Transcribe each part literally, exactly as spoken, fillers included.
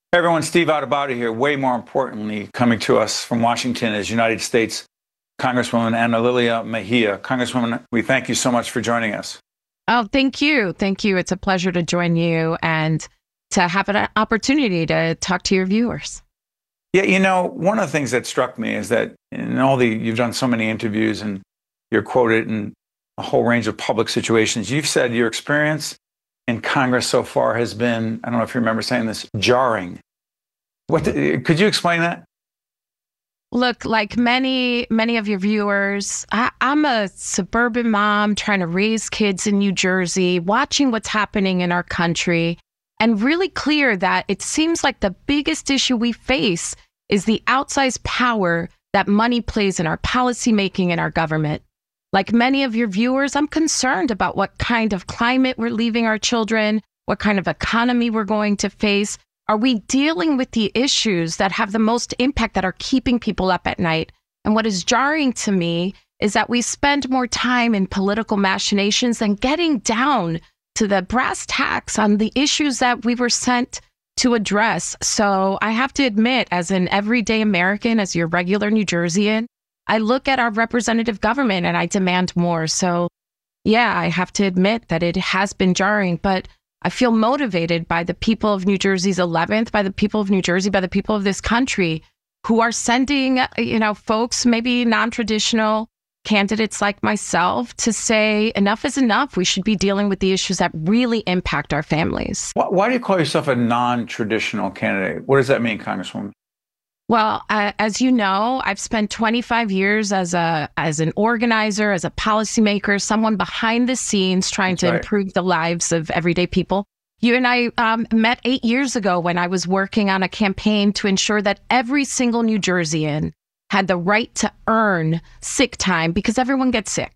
Hey everyone, Steve Adubato here. Way more importantly, coming to us from Washington is United States Congresswoman Ana Lilia Mejia. Congresswoman, we thank you so much for joining us. Oh, thank you. Thank you. It's a pleasure to join you and to have an opportunity to talk to your viewers. Yeah, you know, one of the things that struck me is that in all the, you've done so many interviews and you're quoted in a whole range of public situations. You've said your experience in Congress so far has been, I don't know if you remember saying this, jarring. What the, could you explain that? Look, like many, many of your viewers, I, I'm a suburban mom trying to raise kids in New Jersey, watching what's happening in our country, and really clear that it seems like the biggest issue we face is the outsized power that money plays in our policymaking and our government. Like many of your viewers, I'm concerned about what kind of climate we're leaving our children, what kind of economy we're going to face. Are we dealing with the issues that have the most impact, that are keeping people up at night? And what is jarring to me is that we spend more time in political machinations than getting down to the brass tacks on the issues that we were sent to address. So I have to admit, as an everyday American, as your regular New Jerseyan, I look at our representative government and I demand more. So yeah, I have to admit that it has been jarring, but I feel motivated by the people of New Jersey's eleventh, by the people of New Jersey, by the people of this country who are sending, you know, folks, maybe non-traditional candidates like myself, to say enough is enough. We should be dealing with the issues that really impact our families. Why, why do you call yourself a non-traditional candidate? What does that mean, Congresswoman? Well, uh, as you know, I've spent twenty-five years as a as an organizer, as a policymaker, someone behind the scenes trying That's to right. improve the lives of everyday people. You and I um, met eight years ago when I was working on a campaign to ensure that every single New Jerseyan had the right to earn sick time, because everyone gets sick.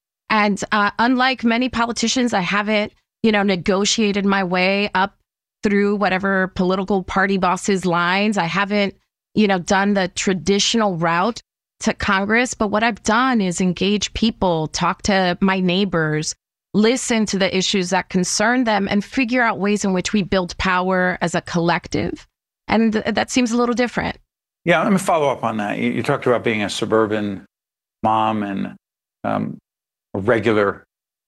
And uh, unlike many politicians, I haven't, you know, negotiated my way up through whatever political party boss's lines. I haven't you know, done the traditional route to Congress. But what I've done is engage people, talk to my neighbors, listen to the issues that concern them, and figure out ways in which we build power as a collective. And th- that seems a little different. Yeah, let me follow up on that. You, you talked about being a suburban mom and um, a regular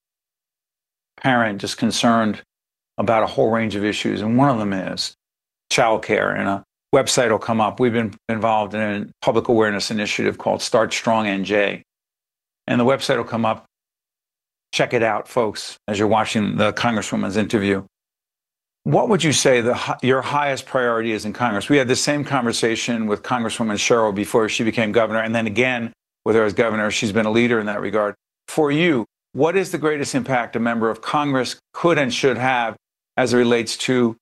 parent, just concerned about a whole range of issues. And one of them is childcare. And a website will come up. We've been involved in a public awareness initiative called Start Strong N J. And the website will come up. Check it out, folks, as you're watching the Congresswoman's interview. What would you say the, your highest priority is in Congress? We had the same conversation with Congresswoman Sherrill before she became governor, and then again with her as governor. She's been a leader in that regard. For you, what is the greatest impact a member of Congress could and should have as it relates to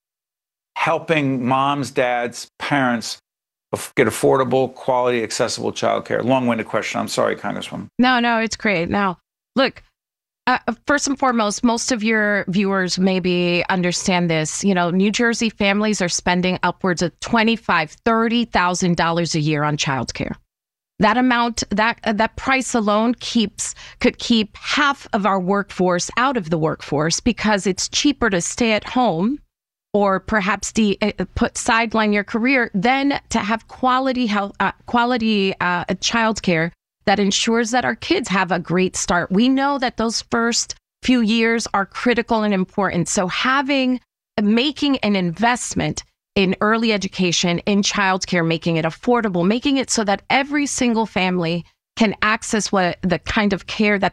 helping moms, dads, parents get affordable, quality, accessible childcare? Long-winded question. I'm sorry, Congresswoman. No, no, it's great. Now, look, uh, first and foremost, most of your viewers maybe understand this. You know, New Jersey families are spending upwards of twenty-five thousand dollars, thirty thousand dollars a year on childcare. That amount, that uh, that price alone keeps could keep half of our workforce out of the workforce, because it's cheaper to stay at home or perhaps de- uh, put sideline your career than to have quality health, uh, quality uh, childcare that ensures that our kids have a great start. We know that those first few years are critical and important. So having, making an investment in early education, in childcare, making it affordable, making it so that every single family can access what the kind of care that